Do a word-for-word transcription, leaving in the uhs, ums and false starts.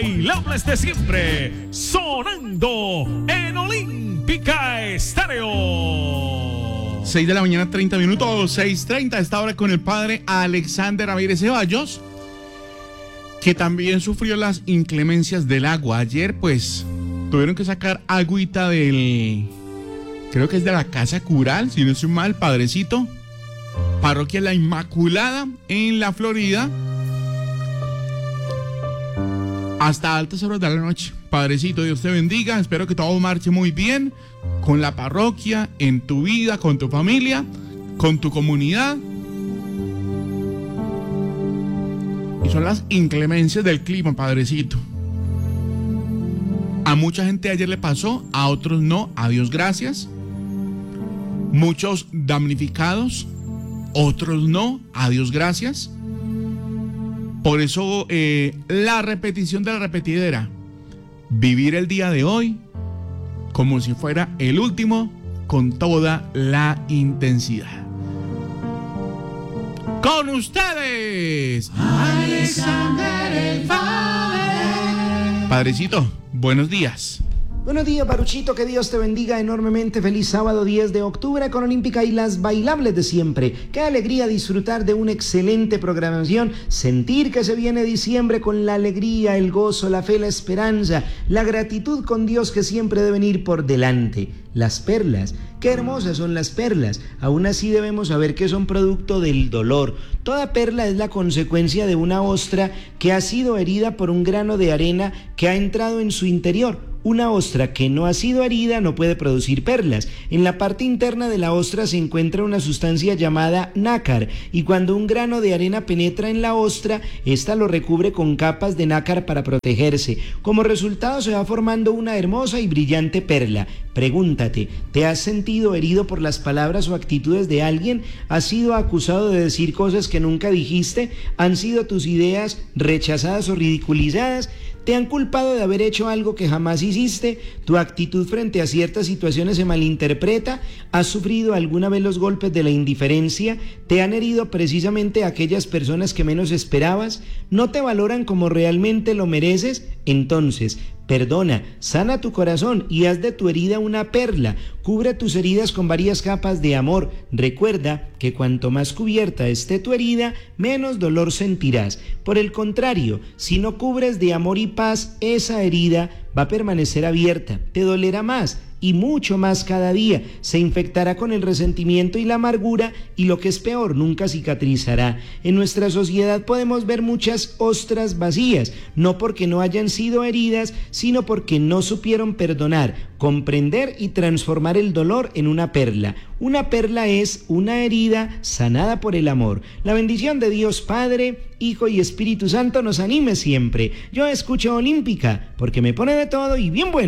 bailables de siempre, sonando en Olímpica Estéreo. seis de la mañana, treinta minutos, seis treinta, a esta hora con el padre Alexander Ramírez Ceballos, que también sufrió las inclemencias del agua. Ayer, pues, tuvieron que sacar agüita del, creo que es de la Casa Cural, si no estoy mal, padrecito, Parroquia La Inmaculada, en la Florida, hasta altas horas de la noche. Padrecito, Dios te bendiga, espero que todo marche muy bien con la parroquia, en tu vida, con tu familia, con tu comunidad. Y son las inclemencias del clima, padrecito. A mucha gente ayer le pasó, a otros no, a Dios gracias. Muchos damnificados, otros no, a Dios gracias. Por eso eh, la repetición de la repetidera, vivir el día de hoy como si fuera el último, con toda la intensidad. Con ustedes, Alexander el Padre. Padrecito, buenos días. Buenos días, Baruchito, que Dios te bendiga enormemente. Feliz sábado diez de octubre con Olímpica y las bailables de siempre. Qué alegría disfrutar de una excelente programación, sentir que se viene diciembre con la alegría, el gozo, la fe, la esperanza, la gratitud con Dios que siempre deben ir por delante. Las perlas, qué hermosas son las perlas. Aún así debemos saber que son producto del dolor. Toda perla es la consecuencia de una ostra que ha sido herida por un grano de arena que ha entrado en su interior. Una ostra que no ha sido herida no puede producir perlas. En la parte interna de la ostra se encuentra una sustancia llamada nácar, y cuando un grano de arena penetra en la ostra, ésta lo recubre con capas de nácar para protegerse. Como resultado se va formando una hermosa y brillante perla. Pregúntate, ¿te has sentido herido por las palabras o actitudes de alguien? ¿Has sido acusado de decir cosas que nunca dijiste? ¿Han sido tus ideas rechazadas o ridiculizadas? ¿Te han culpado de haber hecho algo que jamás hiciste? ¿Tu actitud frente a ciertas situaciones se malinterpreta? ¿Has sufrido alguna vez los golpes de la indiferencia? ¿Te han herido precisamente aquellas personas que menos esperabas? ¿No te valoran como realmente lo mereces? Entonces, perdona, sana tu corazón y haz de tu herida una perla. Cubre tus heridas con varias capas de amor. Recuerda que cuanto más cubierta esté tu herida, menos dolor sentirás. Por el contrario, si no cubres de amor y paz, esa herida va a permanecer abierta, te dolerá más y mucho más cada día, se infectará con el resentimiento y la amargura, y lo que es peor, nunca cicatrizará. En nuestra sociedad podemos ver muchas ostras vacías, no porque no hayan sido heridas, sino porque no supieron perdonar, comprender y transformar el dolor en una perla. Una perla es una herida sanada por el amor. La bendición de Dios Padre, Hijo y Espíritu Santo nos anime siempre. Yo escucho Olímpica porque me pone de todo y bien bueno.